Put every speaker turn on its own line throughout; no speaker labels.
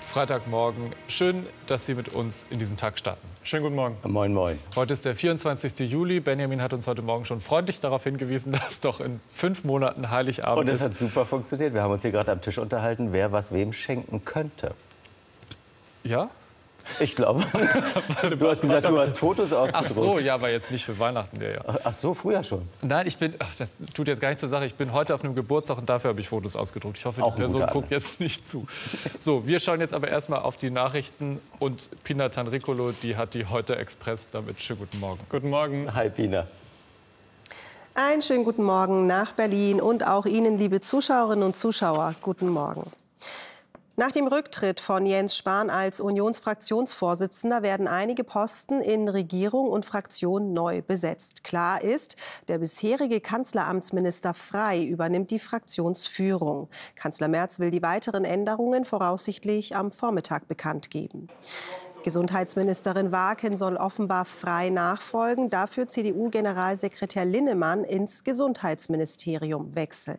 Freitagmorgen. Schön, dass Sie mit uns in diesen Tag starten.
Schönen guten Morgen.
Moin, moin.
Heute ist der 24. Juli. Benjamin hat uns heute Morgen schon freundlich darauf hingewiesen, dass doch in 5 Monaten Heiligabend ist.
Und es hat super funktioniert. Wir haben uns hier gerade am Tisch unterhalten, wer was wem schenken könnte.
Ja?
Ich glaube. Du hast gesagt, du hast Fotos ausgedruckt.
Ach so, ja, aber jetzt nicht für Weihnachten. Ja.
Ach so, früher schon.
Nein, das tut jetzt gar nicht zur Sache. Ich bin heute auf einem Geburtstag und dafür habe ich Fotos ausgedruckt. Ich hoffe, die Person guckt jetzt nicht zu. So, wir schauen jetzt aber erstmal auf die Nachrichten. Und Pina Tanricolo, die hat die Heute Express damit. Schönen guten Morgen.
Guten Morgen.
Hi, Pina.
Einen schönen guten Morgen nach Berlin und auch Ihnen, liebe Zuschauerinnen und Zuschauer, guten Morgen. Nach dem Rücktritt von Jens Spahn als Unionsfraktionsvorsitzender werden einige Posten in Regierung und Fraktion neu besetzt. Klar ist, der bisherige Kanzleramtsminister Frey übernimmt die Fraktionsführung. Kanzler Merz will die weiteren Änderungen voraussichtlich am Vormittag bekannt geben. Gesundheitsministerin Waaken soll offenbar Frey nachfolgen. Dafür CDU-Generalsekretär Linnemann ins Gesundheitsministerium wechseln.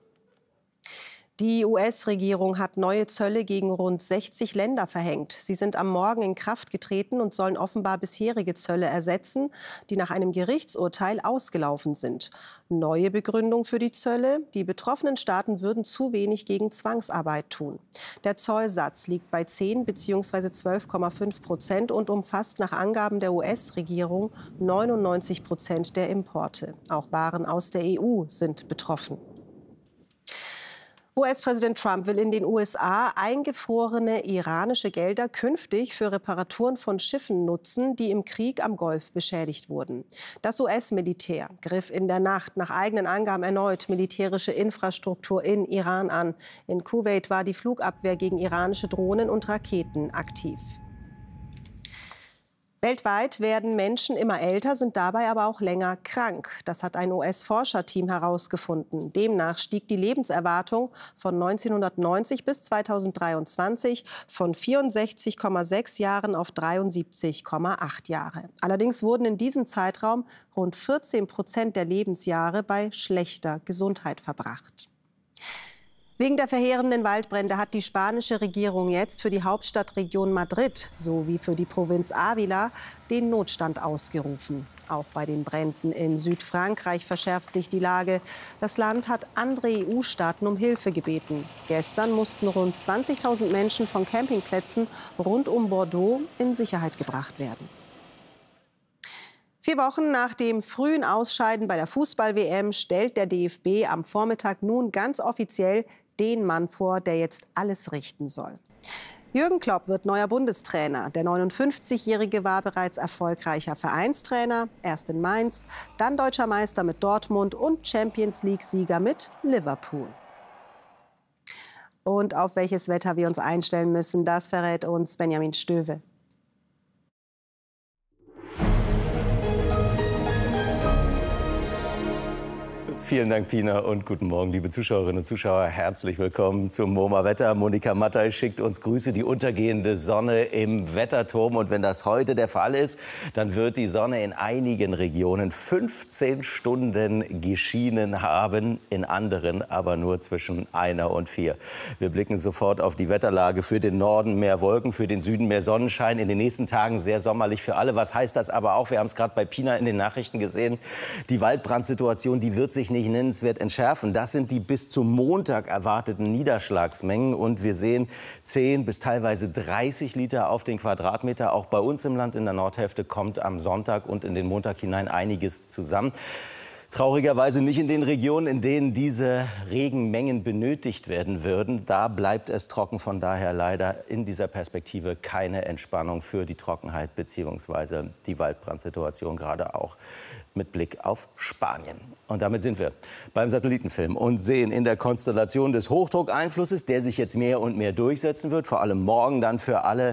Die US-Regierung hat neue Zölle gegen rund 60 Länder verhängt. Sie sind am Morgen in Kraft getreten und sollen offenbar bisherige Zölle ersetzen, die nach einem Gerichtsurteil ausgelaufen sind. Neue Begründung für die Zölle: Die betroffenen Staaten würden zu wenig gegen Zwangsarbeit tun. Der Zollsatz liegt bei 10 bzw. 12,5% und umfasst nach Angaben der US-Regierung 99% der Importe. Auch Waren aus der EU sind betroffen. US-Präsident Trump will in den USA eingefrorene iranische Gelder künftig für Reparaturen von Schiffen nutzen, die im Krieg am Golf beschädigt wurden. Das US-Militär griff in der Nacht nach eigenen Angaben erneut militärische Infrastruktur in Iran an. In Kuwait war die Flugabwehr gegen iranische Drohnen und Raketen aktiv. Weltweit werden Menschen immer älter, sind dabei aber auch länger krank. Das hat ein US-Forscherteam herausgefunden. Demnach stieg die Lebenserwartung von 1990 bis 2023 von 64,6 Jahren auf 73,8 Jahre. Allerdings wurden in diesem Zeitraum rund 14% der Lebensjahre bei schlechter Gesundheit verbracht. Wegen der verheerenden Waldbrände hat die spanische Regierung jetzt für die Hauptstadtregion Madrid sowie für die Provinz Ávila den Notstand ausgerufen. Auch bei den Bränden in Südfrankreich verschärft sich die Lage. Das Land hat andere EU-Staaten um Hilfe gebeten. Gestern mussten rund 20.000 Menschen von Campingplätzen rund um Bordeaux in Sicherheit gebracht werden. 4 Wochen nach dem frühen Ausscheiden bei der Fußball-WM stellt der DFB am Vormittag nun ganz offiziell den Mann vor, der jetzt alles richten soll. Jürgen Klopp wird neuer Bundestrainer. Der 59-Jährige war bereits erfolgreicher Vereinstrainer, erst in Mainz, dann deutscher Meister mit Dortmund und Champions-League-Sieger mit Liverpool. Und auf welches Wetter wir uns einstellen müssen, das verrät uns Benjamin Stöwe.
Vielen Dank, Pina, und guten Morgen, liebe Zuschauerinnen und Zuschauer. Herzlich willkommen zum MoMA-Wetter. Monika Mattei schickt uns Grüße, die untergehende Sonne im Wetterturm. Und wenn das heute der Fall ist, dann wird die Sonne in einigen Regionen 15 Stunden geschienen haben, in anderen aber nur zwischen 1 und 4. Wir blicken sofort auf die Wetterlage. Für den Norden mehr Wolken, für den Süden mehr Sonnenschein. In den nächsten Tagen sehr sommerlich für alle. Was heißt das aber auch? Wir haben es gerade bei Pina in den Nachrichten gesehen. Die Waldbrandsituation, die wird sich nicht nennenswert entschärfen. Das sind die bis zum Montag erwarteten Niederschlagsmengen. Und wir sehen 10 bis teilweise 30 Liter auf den Quadratmeter. Auch bei uns im Land in der Nordhälfte kommt am Sonntag und in den Montag hinein einiges zusammen. Traurigerweise nicht in den Regionen, in denen diese Regenmengen benötigt werden würden. Da bleibt es trocken. Von daher leider in dieser Perspektive keine Entspannung für die Trockenheit bzw. die Waldbrandsituation, gerade auch mit Blick auf Spanien. Und damit sind wir beim Satellitenfilm und sehen in der Konstellation des Hochdruckeinflusses, der sich jetzt mehr und mehr durchsetzen wird, vor allem morgen dann für alle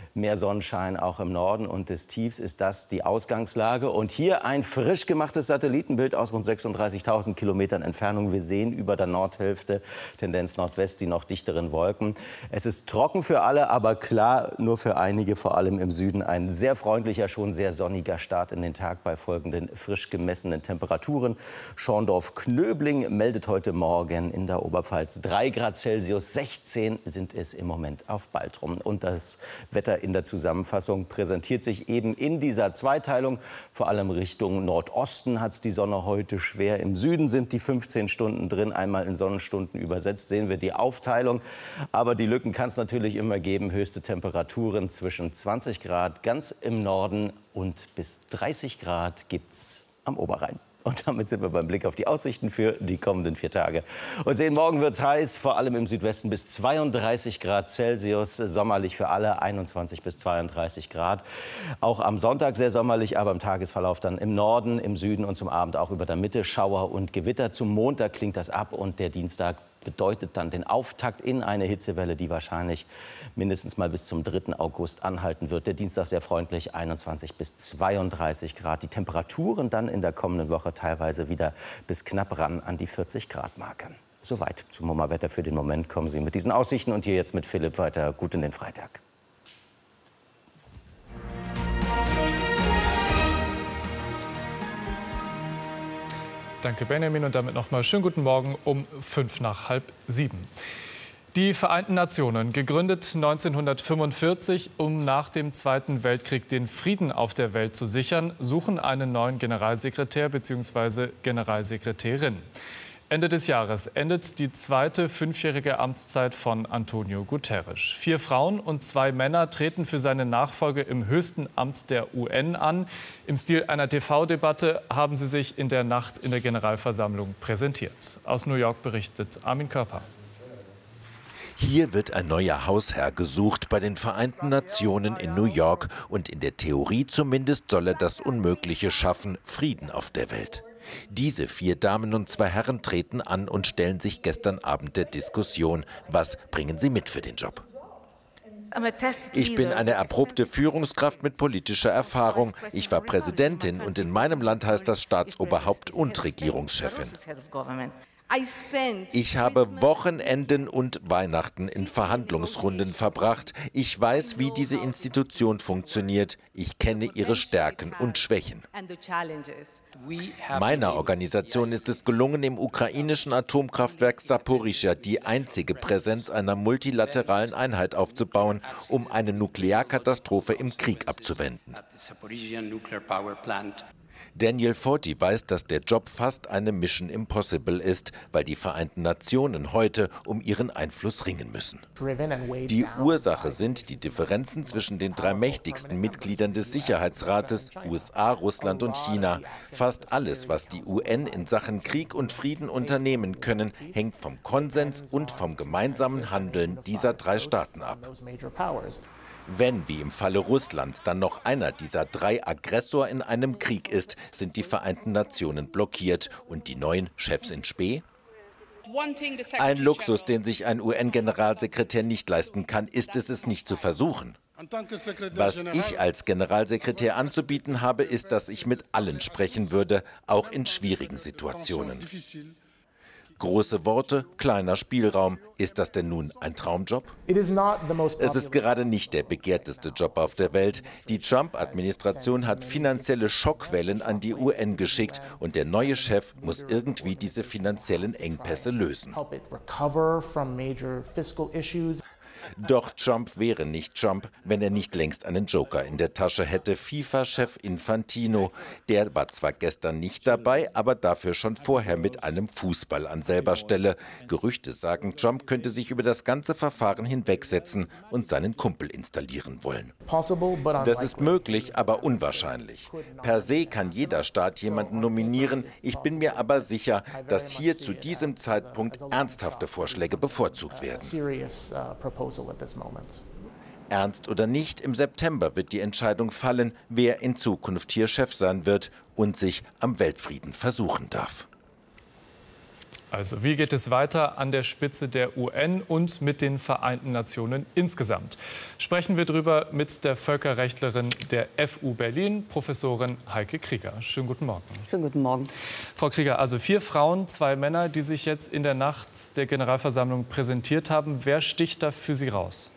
Mehr Sonnenschein auch im Norden und des Tiefs ist das die Ausgangslage. Und hier ein frisch gemachtes Satellitenbild aus rund 36.000 Kilometern Entfernung. Wir sehen über der Nordhälfte, Tendenz Nordwest, die noch dichteren Wolken. Es ist trocken für alle, aber klar nur für einige, vor allem im Süden. Ein sehr freundlicher, schon sehr sonniger Start in den Tag bei folgenden frisch gemessenen Temperaturen. Schorndorf-Knöbling meldet heute Morgen in der Oberpfalz 3 Grad Celsius, 16 sind es im Moment auf Baltrum. Und das Wetter in der Zusammenfassung präsentiert sich eben in dieser Zweiteilung. Vor allem Richtung Nordosten hat es die Sonne heute schwer. Im Süden sind die 15 Stunden drin, einmal in Sonnenstunden übersetzt, sehen wir die Aufteilung. Aber die Lücken kann es natürlich immer geben. Höchste Temperaturen zwischen 20 Grad ganz im Norden und bis 30 Grad gibt es am Oberrhein. Und damit sind wir beim Blick auf die Aussichten für die kommenden 4 Tage. Und sehen, morgen wird es heiß, vor allem im Südwesten bis 32 Grad Celsius. Sommerlich für alle, 21 bis 32 Grad. Auch am Sonntag sehr sommerlich, aber im Tagesverlauf dann im Norden, im Süden und zum Abend auch über der Mitte Schauer und Gewitter. Zum Montag klingt das ab und der Dienstag bedeutet dann den Auftakt in eine Hitzewelle, die wahrscheinlich mindestens mal bis zum 3. August anhalten wird. Der Dienstag sehr freundlich, 21 bis 32 Grad. Die Temperaturen dann in der kommenden Woche teilweise wieder bis knapp ran an die 40 Grad Marke. Soweit zum MoMA-Wetter für den Moment. Kommen Sie mit diesen Aussichten und hier jetzt mit Philipp weiter. Gut in den Freitag.
Danke, Benjamin. Und damit noch mal schönen guten Morgen um 6:55. Die Vereinten Nationen, gegründet 1945, um nach dem Zweiten Weltkrieg den Frieden auf der Welt zu sichern, suchen einen neuen Generalsekretär bzw. Generalsekretärin. Ende des Jahres endet die zweite 5-jährige Amtszeit von Antonio Guterres. 4 Frauen und 2 Männer treten für seine Nachfolge im höchsten Amt der UN an. Im Stil einer TV-Debatte haben sie sich in der Nacht in der Generalversammlung präsentiert. Aus New York berichtet Armin Körper.
Hier wird ein neuer Hausherr gesucht bei den Vereinten Nationen in New York. Und in der Theorie zumindest soll er das Unmögliche schaffen, Frieden auf der Welt. Diese 4 Damen und 2 Herren treten an und stellen sich gestern Abend der Diskussion. Was bringen sie mit für den Job? Ich bin eine erprobte Führungskraft mit politischer Erfahrung. Ich war Präsidentin und in meinem Land heißt das Staatsoberhaupt und Regierungschefin. Ich habe Wochenenden und Weihnachten in Verhandlungsrunden verbracht. Ich weiß, wie diese Institution funktioniert. Ich kenne ihre Stärken und Schwächen. Meiner Organisation ist es gelungen, im ukrainischen Atomkraftwerk Saporischschja die einzige Präsenz einer multilateralen Einheit aufzubauen, um eine Nuklearkatastrophe im Krieg abzuwenden. Daniel Forti weiß, dass der Job fast eine Mission Impossible ist, weil die Vereinten Nationen heute um ihren Einfluss ringen müssen. Die Ursache sind die Differenzen zwischen den 3 mächtigsten Mitgliedern des Sicherheitsrates, USA, Russland und China. Fast alles, was die UN in Sachen Krieg und Frieden unternehmen können, hängt vom Konsens und vom gemeinsamen Handeln dieser 3 Staaten ab. Wenn, wie im Falle Russlands, dann noch einer dieser 3 Aggressor in einem Krieg ist, sind die Vereinten Nationen blockiert und die neuen Chefs in Spe? Ein Luxus, den sich ein UN-Generalsekretär nicht leisten kann, ist es nicht zu versuchen. Was ich als Generalsekretär anzubieten habe, ist, dass ich mit allen sprechen würde, auch in schwierigen Situationen. Große Worte, kleiner Spielraum. Ist das denn nun ein Traumjob? Es ist gerade nicht der begehrteste Job auf der Welt. Die Trump-Administration hat finanzielle Schockwellen an die UN geschickt und der neue Chef muss irgendwie diese finanziellen Engpässe lösen. Doch Trump wäre nicht Trump, wenn er nicht längst einen Joker in der Tasche hätte. FIFA-Chef Infantino, der war zwar gestern nicht dabei, aber dafür schon vorher mit einem Fußball an selber Stelle. Gerüchte sagen, Trump könnte sich über das ganze Verfahren hinwegsetzen und seinen Kumpel installieren wollen. Das ist möglich, aber unwahrscheinlich. Per se kann jeder Staat jemanden nominieren. Ich bin mir aber sicher, dass hier zu diesem Zeitpunkt ernsthafte Vorschläge bevorzugt werden. Ernst oder nicht, im September wird die Entscheidung fallen, wer in Zukunft hier Chef sein wird und sich am Weltfrieden versuchen darf.
Also, wie geht es weiter an der Spitze der UN und mit den Vereinten Nationen insgesamt? Sprechen wir darüber mit der Völkerrechtlerin der FU Berlin, Professorin Heike Krieger. Schönen guten Morgen.
Schönen guten Morgen.
Frau Krieger, also 4 Frauen, 2 Männer, die sich jetzt in der Nacht der Generalversammlung präsentiert haben. Wer sticht da für Sie raus?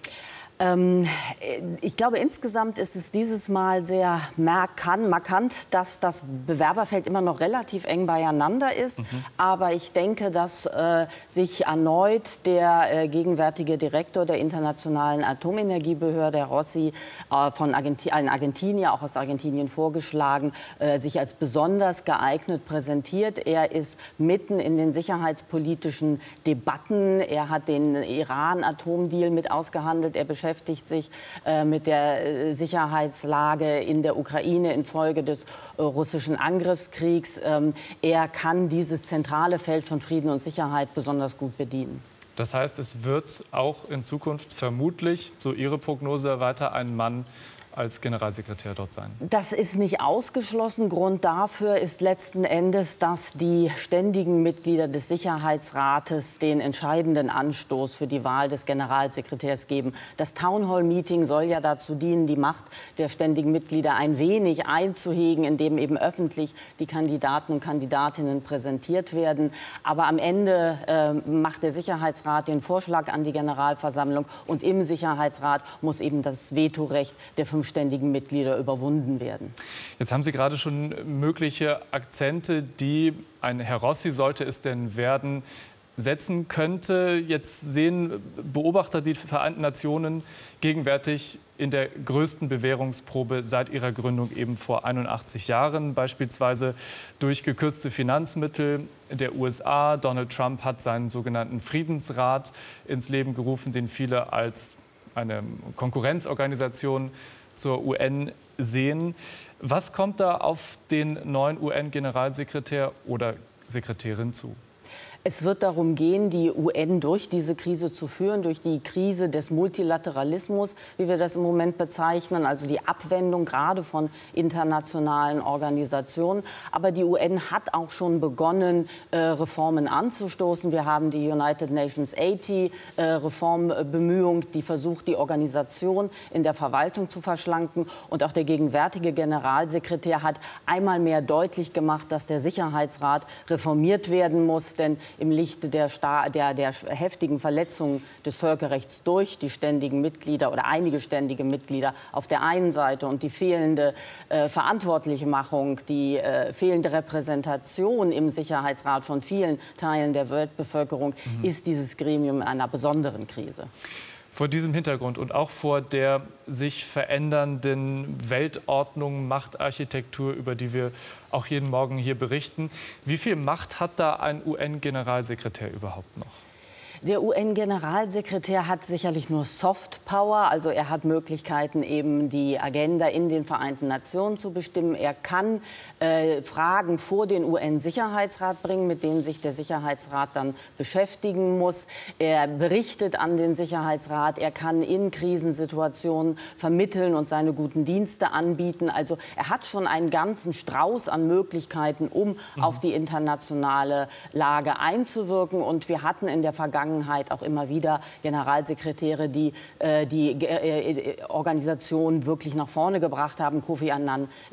Ich glaube, insgesamt ist es dieses Mal sehr markant, dass das Bewerberfeld immer noch relativ eng beieinander ist. Aber ich denke, dass sich erneut der gegenwärtige Direktor der Internationalen Atomenergiebehörde, Herr Rossi, ein Argentinier, auch aus Argentinien vorgeschlagen, sich als besonders geeignet präsentiert. Er ist mitten in den sicherheitspolitischen Debatten. Er hat den Iran-Atomdeal mit ausgehandelt. Er beschäftigt sich mit der Sicherheitslage in der Ukraine infolge des russischen Angriffskriegs. Er kann dieses zentrale Feld von Frieden und Sicherheit besonders gut bedienen.
Das heißt, es wird auch in Zukunft vermutlich, so Ihre Prognose, weiter ein Mann als Generalsekretär dort sein?
Das ist nicht ausgeschlossen. Grund dafür ist letzten Endes, dass die ständigen Mitglieder des Sicherheitsrates den entscheidenden Anstoß für die Wahl des Generalsekretärs geben. Das Townhall-Meeting soll ja dazu dienen, die Macht der ständigen Mitglieder ein wenig einzuhegen, indem eben öffentlich die Kandidaten und Kandidatinnen präsentiert werden. Aber am Ende macht der Sicherheitsrat den Vorschlag an die Generalversammlung und im Sicherheitsrat muss eben das Vetorecht der 5 ständigen Mitglieder überwunden werden.
Jetzt haben Sie gerade schon mögliche Akzente, die ein Herr Rossi, sollte es denn werden, setzen könnte. Jetzt sehen Beobachter die Vereinten Nationen gegenwärtig in der größten Bewährungsprobe seit ihrer Gründung eben vor 81 Jahren, beispielsweise durch gekürzte Finanzmittel der USA. Donald Trump hat seinen sogenannten Friedensrat ins Leben gerufen, den viele als eine Konkurrenzorganisation zur UN sehen. Was kommt da auf den neuen UN-Generalsekretär oder Sekretärin zu?
Es wird darum gehen, die UN durch diese Krise zu führen, durch die Krise des Multilateralismus, wie wir das im Moment bezeichnen, also die Abwendung gerade von internationalen Organisationen. Aber die UN hat auch schon begonnen, Reformen anzustoßen. Wir haben die United Nations 80 Reformbemühung, die versucht, die Organisation in der Verwaltung zu verschlanken. Und auch der gegenwärtige Generalsekretär hat einmal mehr deutlich gemacht, dass der Sicherheitsrat reformiert werden muss, denn im Lichte der heftigen Verletzungen des Völkerrechts durch die ständigen Mitglieder oder einige ständige Mitglieder auf der einen Seite und die fehlende Verantwortlichmachung, die fehlende Repräsentation im Sicherheitsrat von vielen Teilen der Weltbevölkerung, ist dieses Gremium in einer besonderen Krise.
Vor diesem Hintergrund und auch vor der sich verändernden Weltordnung, Machtarchitektur, über die wir auch jeden Morgen hier berichten, wie viel Macht hat da ein UN-Generalsekretär überhaupt noch?
Der UN-Generalsekretär hat sicherlich nur Soft Power, also er hat Möglichkeiten, eben die Agenda in den Vereinten Nationen zu bestimmen. Er kann Fragen vor den UN-Sicherheitsrat bringen, mit denen sich der Sicherheitsrat dann beschäftigen muss. Er berichtet an den Sicherheitsrat, er kann in Krisensituationen vermitteln und seine guten Dienste anbieten. Also er hat schon einen ganzen Strauß an Möglichkeiten, um auf die internationale Lage einzuwirken. Und wir hatten in der Vergangenheit auch immer wieder Generalsekretäre, die die Organisation wirklich nach vorne gebracht haben. Kofi Annan